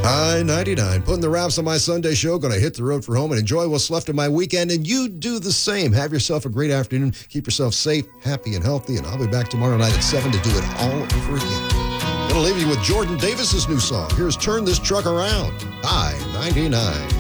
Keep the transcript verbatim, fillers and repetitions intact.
I ninety-nine, putting the wraps on my Sunday show. Going to hit the road for home and enjoy what's left of my weekend. And you do the same. Have yourself a great afternoon. Keep yourself safe, happy, and healthy. And I'll be back tomorrow night at seven to do it all over again. Going to leave you with Jordan Davis's new song. Here's Turn This Truck Around. I ninety-nine.